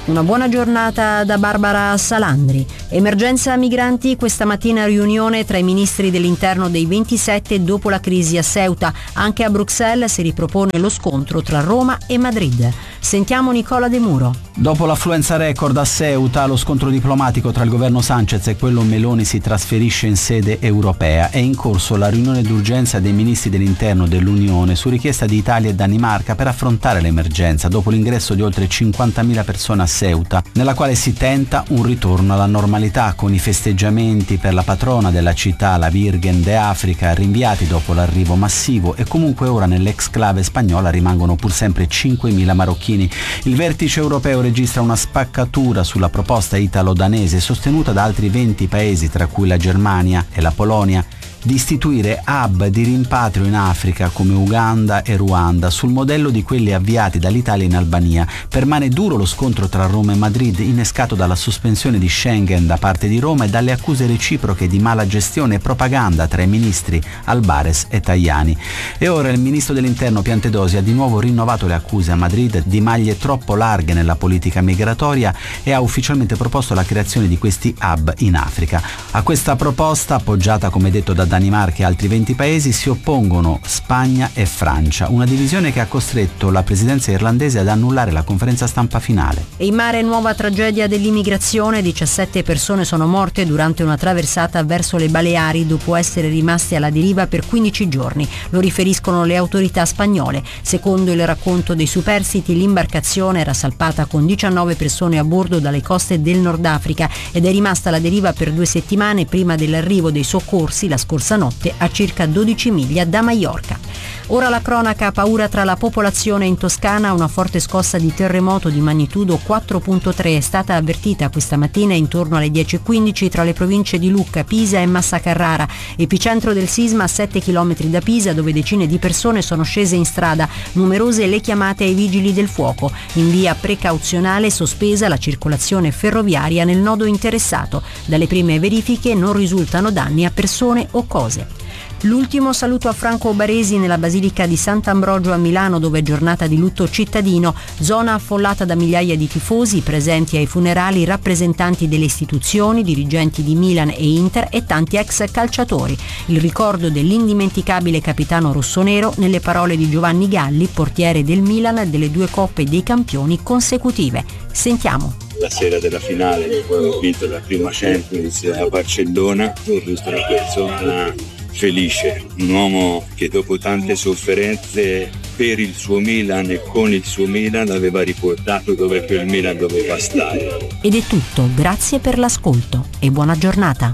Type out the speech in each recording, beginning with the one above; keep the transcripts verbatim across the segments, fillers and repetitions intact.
Una buona giornata da Barbara Salandri. Emergenza migranti, questa mattina riunione tra i ministri dell'interno dei ventisette dopo la crisi a Ceuta. Anche a Bruxelles si ripropone lo scontro tra Roma e Madrid. Sentiamo Nicola De Muro. Dopo l'affluenza record a Ceuta, lo scontro diplomatico tra il governo Sanchez e quello Meloni si trasferisce in sede europea. È in corso la riunione d'urgenza dei ministri dell'interno dell'Unione su richiesta di Italia e Danimarca per affrontare l'emergenza dopo l'ingresso di oltre cinquantamila persone a Ceuta, nella quale si tenta un ritorno alla normalità con i festeggiamenti per la patrona della città, la Virgen de Africa, rinviati dopo l'arrivo massivo, e comunque ora nell'exclave spagnola rimangono pur sempre cinquemila marocchini. Il vertice europeo registra una spaccatura sulla proposta italo-danese sostenuta da altri venti paesi, tra cui la Germania e la Polonia, di istituire hub di rimpatrio in Africa come Uganda e Ruanda sul modello di quelli avviati dall'Italia in Albania. Permane duro lo scontro tra Roma e Madrid, innescato dalla sospensione di Schengen da parte di Roma e dalle accuse reciproche di mala gestione e propaganda tra i ministri Albares e Tajani. E ora il ministro dell'interno Piantedosi ha di nuovo rinnovato le accuse a Madrid di maglie troppo larghe nella politica migratoria e ha ufficialmente proposto la creazione di questi hub in Africa. A questa proposta, appoggiata come detto da Danimarca e altri venti paesi, si oppongono Spagna e Francia, una divisione che ha costretto la presidenza irlandese ad annullare la conferenza stampa finale. E in mare nuova tragedia dell'immigrazione, diciassette persone sono morte durante una traversata verso le Baleari dopo essere rimaste alla deriva per quindici giorni, lo riferiscono le autorità spagnole. Secondo il racconto dei superstiti, l'imbarcazione era salpata con diciannove persone a bordo dalle coste del Nord Africa ed è rimasta alla deriva per due settimane prima dell'arrivo dei soccorsi la scorsa notte a circa dodici miglia da Maiorca. Ora la cronaca, paura tra la popolazione in Toscana. Una forte scossa di terremoto di magnitudo quattro virgola tre è stata avvertita questa mattina intorno alle dieci e quindici tra le province di Lucca, Pisa e Massa Carrara. Epicentro del sisma a sette chilometri da Pisa, dove decine di persone sono scese in strada. Numerose le chiamate ai vigili del fuoco. In via precauzionale sospesa la circolazione ferroviaria nel nodo interessato. Dalle prime verifiche non risultano danni a persone o cose. L'ultimo saluto a Franco Baresi nella Basilica di Sant'Ambrogio a Milano, dove è giornata di lutto cittadino, zona affollata da migliaia di tifosi presenti ai funerali, rappresentanti delle istituzioni, dirigenti di Milan e Inter e tanti ex calciatori. Il ricordo dell'indimenticabile capitano rossonero nelle parole di Giovanni Galli, portiere del Milan delle due Coppe dei Campioni consecutive. Sentiamo. La sera della finale, quando ho vinto la prima Champions a Barcellona, ho visto una persona felice, un uomo che dopo tante sofferenze per il suo Milan e con il suo Milan aveva riportato dove quel Milan doveva stare. Ed è tutto, grazie per l'ascolto e buona giornata.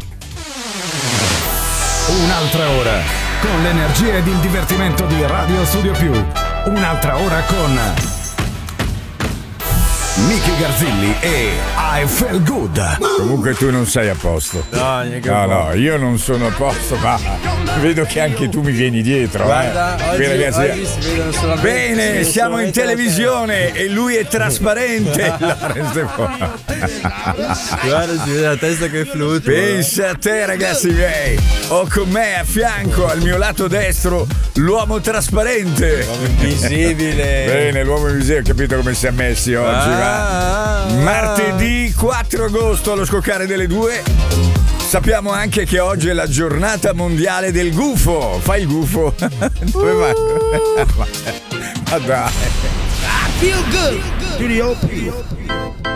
Un'altra ora con l'energia ed il divertimento di Radio Studio Più. Un'altra ora con Miki Garzilli e I Feel Good. Comunque tu non sei a posto. No, no, no, io non sono a posto, ma vedo che anche tu mi vieni dietro. Guarda, eh. oggi, ragazzi, oggi si vedono solamente. Bene, si siamo in televisione e lui è trasparente. Guarda, si vede la testa che fluttua. Pensa a te, ragazzi miei. Ho con me a fianco, al mio lato destro, l'uomo trasparente. L'uomo invisibile. Bene, l'uomo invisibile, capito come si è messi oggi, Ah. va? Martedì quattro agosto allo scoccare delle due. Sappiamo anche che oggi è la giornata mondiale del gufo. Fai il gufo. Dove vai? Ma dai. I feel good. Studio P.